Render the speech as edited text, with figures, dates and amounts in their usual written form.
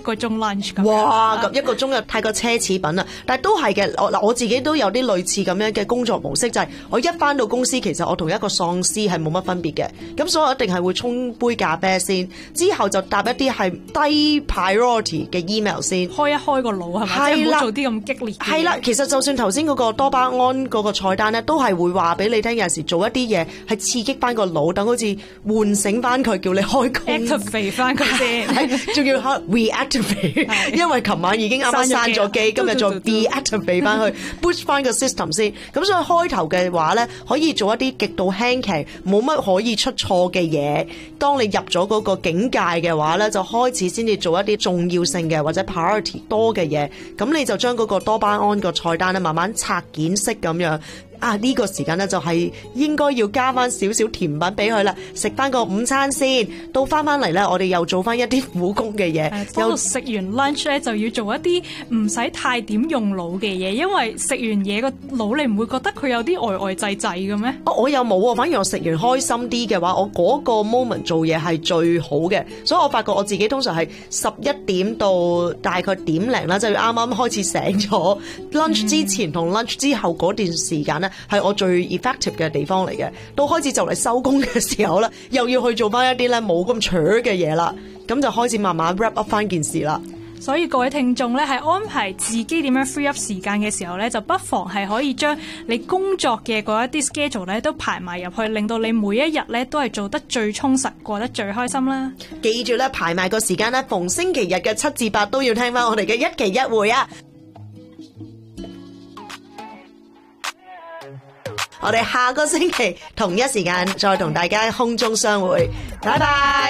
個鐘 lunch 咁。 哇，咁1個鐘又太過奢侈品啦。但係都係嘅，我自己都有啲類似咁樣嘅工作模式，就係我一返到公司，其實我同一個喪屍係冇乜分別嘅。咁所以我一定係會沖杯咖啡先，之後就答一啲係低 priority 嘅 email 先， 開一開個腦係咪？即係唔好做啲咁激烈嘅。 係啦，其實就算頭先嗰個多巴胺嗰個菜單咧，都係會話俾你聽，有陣時做一啲嘢係刺激翻個腦，等好似喚醒翻佢，叫你開工 activate 翻佢先， 仲要 reactivate， 因為琴晚已經啱啱閂咗機，今日再 reactivate 翻去 boost 翻個 system 先。咁所以開頭嘅話咧，可以做一啲極度輕騎，冇乜可以出錯嘅嘢。當你入咗嗰個境界嘅話咧，就開始先至做一啲重要性嘅或者 priority 多嘅嘢。咁你就將嗰個多巴胺個菜單咧，慢慢拆件式咁樣。呢個時間咧就係應該要加翻少少甜品俾佢啦，食翻個午餐先，到翻嚟咧，我哋又做翻一啲苦工嘅嘢。 又食完 lunch 咧，就要做一啲唔使太點用腦嘅嘢，因為食完嘢個腦你唔會覺得佢有啲呆滯嘅咩？ 我又冇喎，反而我食完開心啲嘅話，我嗰個 moment 做嘢係最好嘅，所以我發覺我自己通常係11點到大概點零啦，就要啱啱開始醒咗。lunch 之前同 lunch 之後嗰段時間咧，係我最 effective 嘅地方嚟嘅。到開始就嚟收工嘅時候咧，又要去做翻一啲咧冇咁扯嘅嘢啦，咁就開始慢慢 wrap up 翻件事啦。 所以各位聽眾咧，係安排自己點樣 free up 時間嘅時候咧，就不妨係可以將你工作嘅嗰一啲 schedule 咧都排埋入去，令到你每一日咧都係做得最充實，過得最開心啦。 記住咧，排埋個時間咧，逢星期日嘅7至8都要聽翻我哋嘅一期一會啊！我哋下個星期同一時間再同大家空中相會，拜拜。